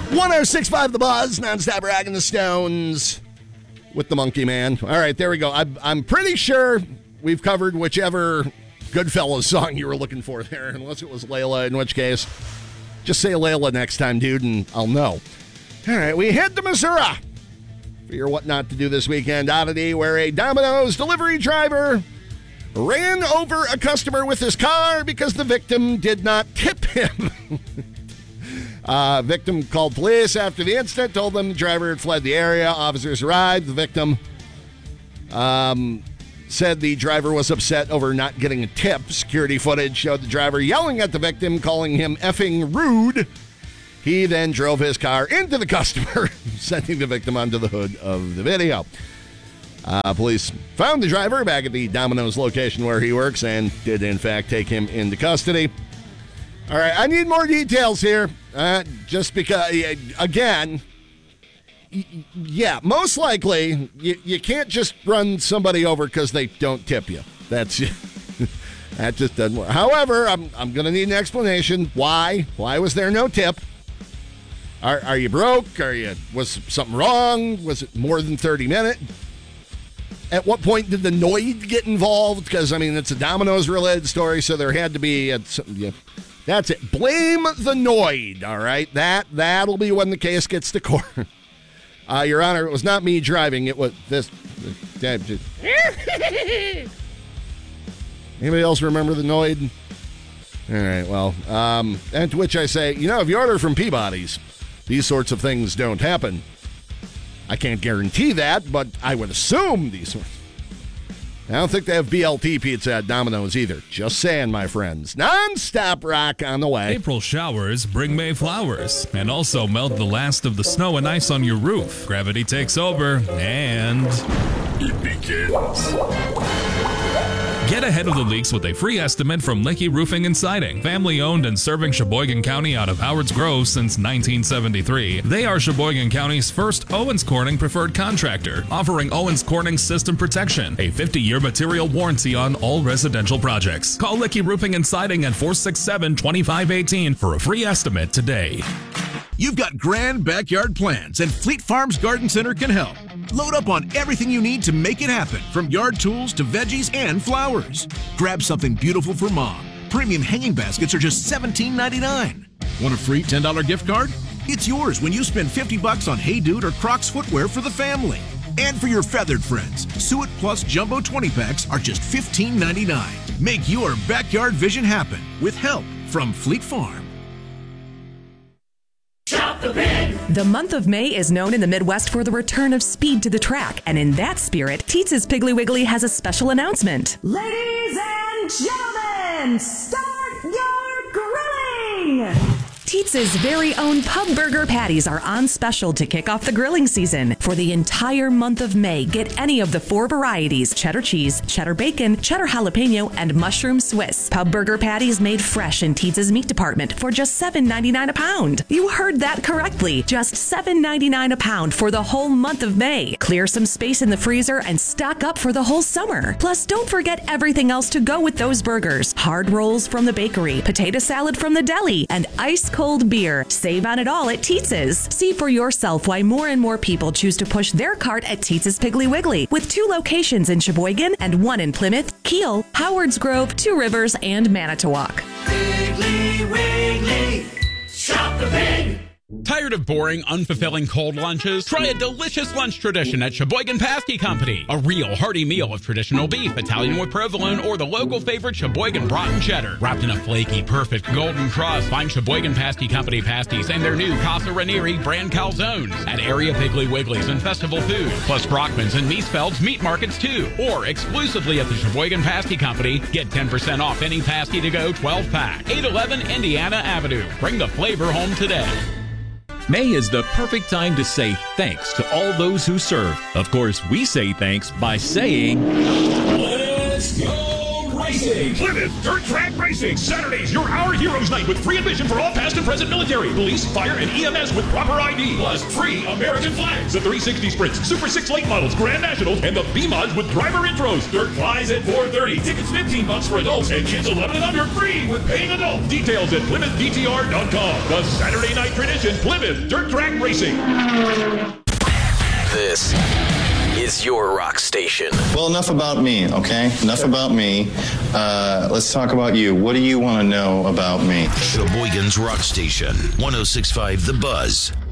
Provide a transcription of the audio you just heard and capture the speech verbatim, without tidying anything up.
one oh six point five The Buzz, nonstop rocking the Stones with the Monkey Man. All right, there we go. I'm, I'm pretty sure we've covered whichever Goodfellas song you were looking for there, unless it was Layla, in which case, just say Layla next time, dude, and I'll know. All right, we head to Missouri for your what not to do this weekend oddity, where a Domino's delivery driver ran over a customer with his car because the victim did not tip him. Uh, victim called police after the incident, told them the driver had fled the area. Officers arrived. The victim um, said the driver was upset over not getting a tip. Security footage showed the driver yelling at the victim, calling him effing rude. He then drove his car into the customer, sending the victim onto the hood of the video. Uh, police found the driver back at the Domino's location where he works and did, in fact, take him into custody. All right, I need more details here, uh, just because, again, yeah, most likely you, you can't just run somebody over because they don't tip you. That's that just doesn't work. However, I'm I'm going to need an explanation. Why? Why was there no tip? Are are you broke? Are you was something wrong? Was it more than thirty minutes? At what point did the Noid get involved? Because, I mean, it's a Domino's related story, so there had to be a, yeah. That's it. Blame the Noid, all right? That, that'll be when the case gets to court. Uh, Your Honor, it was not me driving. It was this. this Anybody else remember the Noid? All right, well, um, and to which I say, you know, if you order from Peabody's, these sorts of things don't happen. I can't guarantee that, but I would assume these sorts. I don't think they have B L T pizza at Domino's either. Just saying, my friends. Non-stop rock on the way. April showers bring May flowers and also melt the last of the snow and ice on your roof. Gravity takes over and it begins. Get ahead of the leaks with a free estimate from Licky Roofing and Siding. Family owned and serving Sheboygan County out of Howard's Grove since nineteen seventy-three. They are Sheboygan County's first Owens Corning preferred contractor, offering Owens Corning System Protection, a fifty-year material warranty on all residential projects. Call Licky Roofing and Siding at four six seven, two five one eight for a free estimate today. You've got grand backyard plans, and Fleet Farms Garden Center can help. Load up on everything you need to make it happen, from yard tools to veggies and flowers. Grab something beautiful for mom. Premium hanging baskets are just seventeen ninety-nine. Want a free ten dollars gift card? It's yours when you spend fifty bucks on Hey Dude or Crocs footwear for the family. And for your feathered friends, Suet Plus Jumbo twenty packs are just fifteen ninety-nine. Make your backyard vision happen with help from Fleet Farm. Shop the Pig! The month of May is known in the Midwest for the return of speed to the track, and in that spirit, Teetz's Piggly Wiggly has a special announcement. Ladies and gentlemen, start your grilling! Teetz's very own Pub Burger Patties are on special to kick off the grilling season. For the entire month of May, get any of the four varieties: cheddar cheese, cheddar bacon, cheddar jalapeno, and mushroom Swiss. Pub Burger Patties made fresh in Teetz's meat department for just seven ninety-nine a pound. You heard that correctly. Just seven ninety-nine a pound for the whole month of May. Clear some space in the freezer and stock up for the whole summer. Plus, don't forget everything else to go with those burgers. Hard rolls from the bakery, potato salad from the deli, and ice cold beer. Save on it all at Teetz's. See for yourself why more and more people choose to push their cart at Teetz's Piggly Wiggly, with two locations in Sheboygan and one in Plymouth, Kiel, Howards Grove, Two Rivers, and Manitowoc. Piggly Wiggly, shop the pig! Tired of boring, unfulfilling cold lunches? Try a delicious lunch tradition at Sheboygan Pasty Company. A real hearty meal of traditional beef, Italian with provolone, or the local favorite Sheboygan brat and cheddar. Wrapped in a flaky, perfect golden crust, find Sheboygan Pasty Company pasties and their new Casa Ranieri brand calzones at area Piggly Wigglies and Festival Food, plus Brockman's and Miesfeld's meat markets too. Or exclusively at the Sheboygan Pasty Company, get ten percent off any pasty to go twelve pack. eight eleven Indiana Avenue. Bring the flavor home today. May is the perfect time to say thanks to all those who serve. Of course, we say thanks by saying, Let's go Racing. Plymouth Dirt Track Racing. Saturdays, your Our Heroes Night with free admission for all past and present military, police, fire, and E M S with proper I D. Plus free American flags. The three sixty Sprints, Super six late models, Grand Nationals, and the B-Mods with driver intros. Dirt flies at four thirty. Tickets fifteen bucks for adults and kids eleven and under free with paying adults. Details at Plymouth D T R dot com. The Saturday night tradition, Plymouth Dirt Track Racing. This is your rock station. Well, enough about me, okay? Enough about me. Uh, let's talk about you. What do you want to know about me? Sheboygan's Rock Station, one oh six point five The Buzz.